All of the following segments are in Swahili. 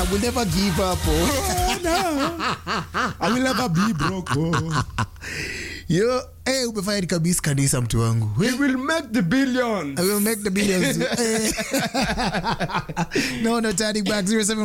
will never give up. Oh, no. I will never be broke. Oh. Yo, hey, umefanya kabisa kanisa mtu wangu. We will make the billions. I will make the billions. No, turning back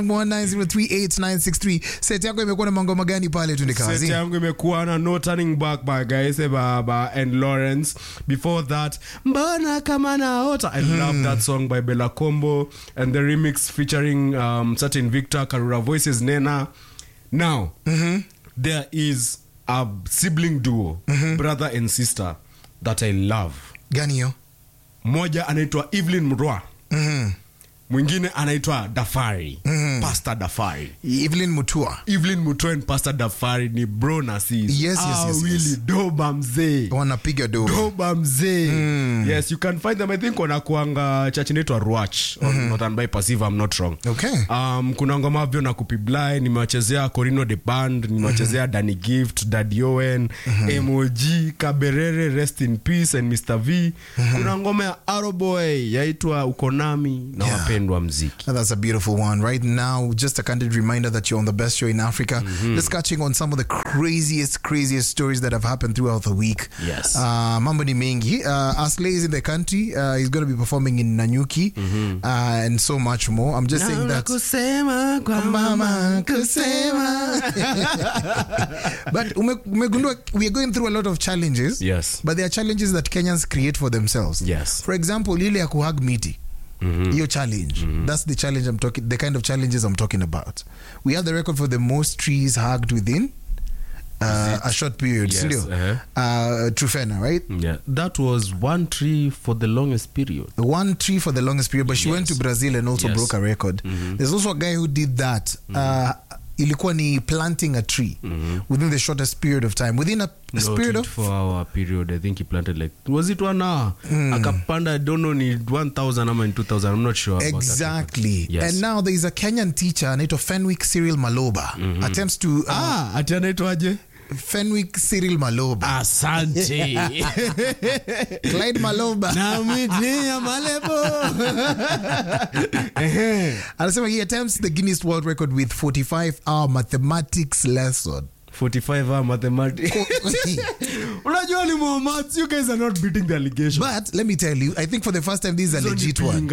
0719038963. Set yako imekuwa na mangoma gani pale tunde kazi? Set yangu imekuwa na No Turning Back by Guys Baba and Lawrence. Before that, Mbona Kama Naota. I love that song by Bella Combo and the remix featuring certain Victor Karura Voices Nena. Now, there is a sibling duo, brother and sister, that I love. Gani yo? Moja anaitwa Evelyn Murwa. Mwingine anaitwa Dafari. Pastor Dafari. Evelyn Mutua and Pastor Dafari ni bro na sis. Yes. Really doba mzee. Wanapiga doba mzee. Yes, you can find them. I think wanakuanga church inaitwa Ruach on Northern Bypass if I'm not wrong. Okay. Kuna ngoma vyo na kupiblai, nimewachezea Corino the Band, nimewachezea Danny Gift, Daddy Owen, MOG, Kaberere, Rest in Peace and Mr. V. Kuna ngoma ya Arrow Boy yaitwa Ukonami na wapendwa mziki. That's a beautiful one. Right now, just a candid reminder that you're on the best show in Africa. Just catching on some of the craziest stories that have happened throughout the week. Yes. Mambo ni mengi. Aslay is in the country. He's going to be performing in Nanyuki and so much more. I'm just saying that. Kusema kwa mama kusema. But umegundua, we are going through a lot of challenges. Yes. But there are challenges that Kenyans create for themselves. Yes. For example, ile ya kuhug miti. Your challenge. That's the challenge the kind of challenges I'm talking about. We have the record for the most trees hugged within a short period. Yes, Trufena, right? Yeah, that was one tree for the longest period. One tree for the longest period, but she went to Brazil and also broke a record. There's also a guy who did that. Ilikuwa ni planting a tree within the shortest period of time. Within a period of 4-hour period, I think he planted was it 1 hour? Akapanda, I don't know, ni 1,000 ama 2,000. I'm not sure. Exactly. Yes. And now there is a Kenyan teacher anaitwa Fenwick Cyril Maloba attempts to ati anaitwaje? Fenwick Cyril Maloba. Asante. Clyde Maloba. Na mimi ya Malebo. Anasema he attempts the Guinness World Record with 45-hour mathematics lesson. 45-hour mathematics. Unajua ni Mohammed, you guys are not beating the allegation. But let me tell you, I think for the first time this is a legit one.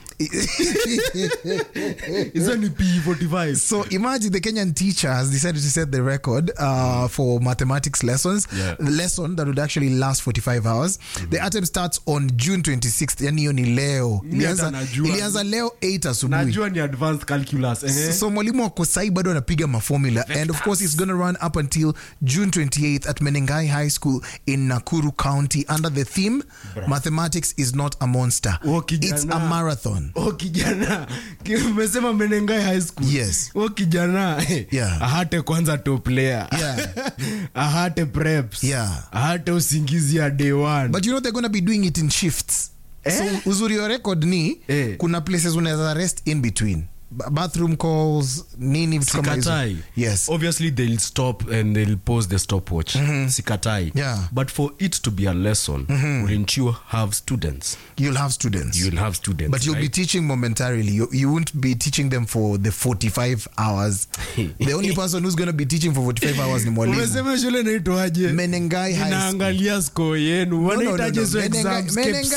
It's only P45. So imagine the Kenyan teacher has decided to set the record for mathematics lessons. Yeah. The lesson that would actually last 45 hours. The attempt starts on June 26th. Yani hiyo ni leo. Ilianza leo 8 asubuhi. Najua ni advanced calculus. So mwalimu wako sai bado anapiga maformula. And of course it's going to run up until June 28th at Menengai High School in Nakuru County under the theme Mathematics is not a monster. It's a marathon. Kijana, umesema Menengai High School. Yes. Kijana, ahate kwanza top player. Ahate preps. Ahate usingizi ya day one. But you know they're going to be doing it in shifts. So uzuri wa record ni kuna places unaweza rest in between. Bathroom calls, nini Sikatai. Yes. Obviously they'll stop and they'll pause the stopwatch. Sikatai. Yeah. But for it to be a lesson, wouldn't you have students? You'll have students. But you'll be teaching momentarily. You won't be teaching them for the 45 hours. The only person who's going to be teaching for 45 hours ni mwalimu. Umesema shule inaitwaje? Menengai High School. Naangalia score yenu. Wanaitaje hizo exams?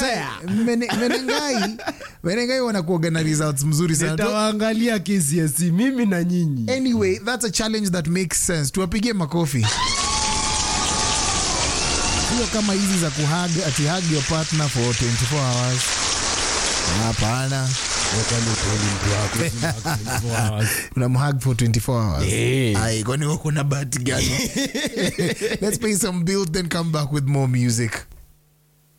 Menengai wanakuoga na results mzuri sana. Nitawaangalia KCSE mimi na nyinyi. Anyway, that's a challenge that makes sense. Tuwapigie makofi. Sio kama hizi za kuhug, ati hug your partner for 24 hours. Hapana. Unamhug for 24 hours. Ai, kwani wako na bahati gani? Let's pay some bills then come back with more music.